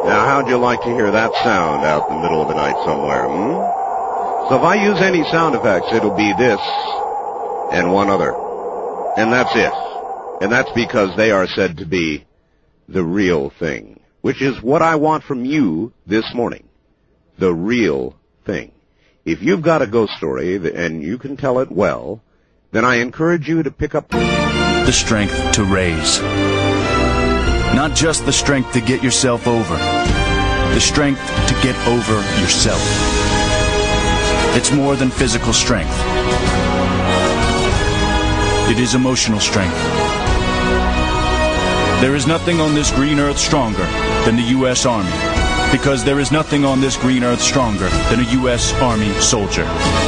Now, how'd you like to hear that sound out in the middle of the night somewhere, So if I use any sound effects, it'll be this and one other. And that's it. And that's because they are said to be the real thing, which is what I want from you this morning. The real thing. If you've got a ghost story and you can tell it well, then I encourage you to pick up the strength to raise. Not just the strength to get yourself over. The strength to get over yourself. It's more than physical strength. It is emotional strength. There is nothing on this green earth stronger than the U.S. Army, because there is nothing on this green earth stronger than a U.S. Army soldier.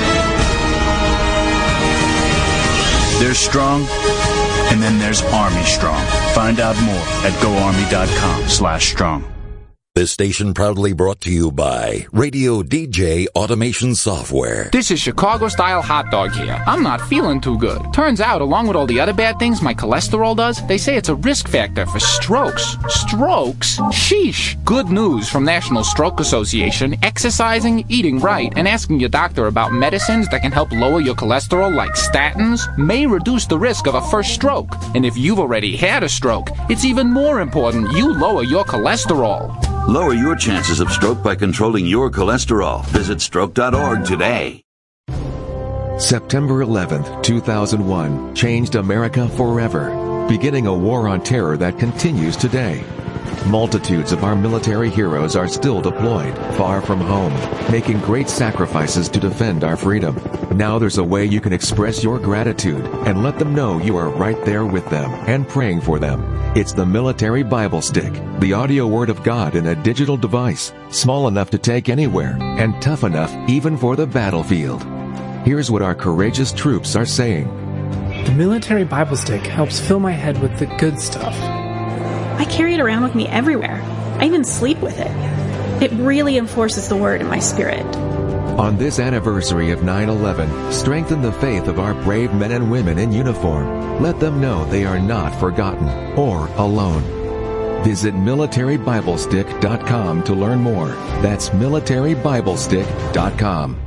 There's strong, and then there's Army Strong. Find out more at goarmy.com/strong. This station proudly brought to you by Radio DJ Automation Software. This is Chicago-style hot dog here. I'm not feeling too good. Turns out, along with all the other bad things my cholesterol does, they say it's a risk factor for strokes. Strokes? Sheesh. Good news from National Stroke Association. Exercising, eating right, and asking your doctor about medicines that can help lower your cholesterol like statins may reduce the risk of a first stroke. And if you've already had a stroke, it's even more important you lower your cholesterol. Lower your chances of stroke by controlling your cholesterol. Visit stroke.org today. September 11th, 2001 changed America forever, beginning a war on terror that continues today. Multitudes of our military heroes are still deployed, far from home, making great sacrifices to defend our freedom. Now there's a way you can express your gratitude and let them know you are right there with them and praying for them. It's the Military Bible Stick, the audio Word of God in a digital device, small enough to take anywhere and tough enough even for the battlefield. Here's what our courageous troops are saying. The Military Bible Stick helps fill my head with the good stuff. I carry it around with me everywhere. I even sleep with it. It really enforces the Word in my spirit. On this anniversary of 9/11, strengthen the faith of our brave men and women in uniform. Let them know they are not forgotten or alone. Visit militarybiblestick.com to learn more. That's militarybiblestick.com.